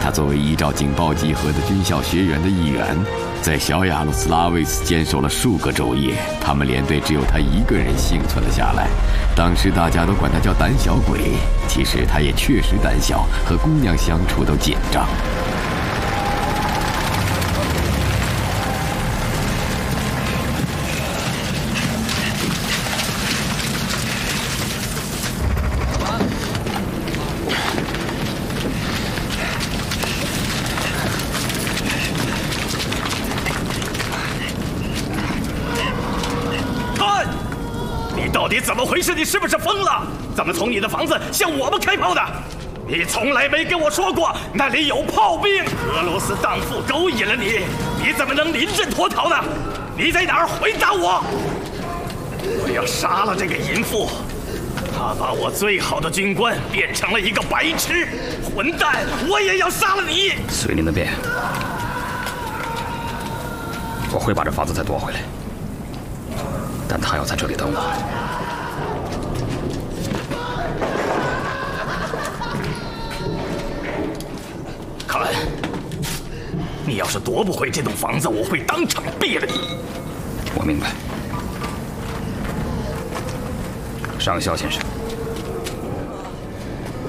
他作为依照警报集合的军校学员的一员，在小亚鲁斯拉维斯坚守了数个昼夜。他们连队只有他一个人幸存了下来。当时大家都管他叫胆小鬼，其实他也确实胆小，和姑娘相处都紧张。 怎么回事？你是不是疯了？怎么从你的房子向我们开炮的？你从来没跟我说过那里有炮兵。俄罗斯荡妇勾引了你，你怎么能临阵脱逃呢？你在哪儿？回答我！我要杀了这个淫妇，他把我最好的军官变成了一个白痴，混蛋！我也要杀了你！ 随你的便，我会把这房子再夺回来，但他要在这里等我。 看，你要是夺不回这栋房子，我会当场毙了你。 我明白，上校先生。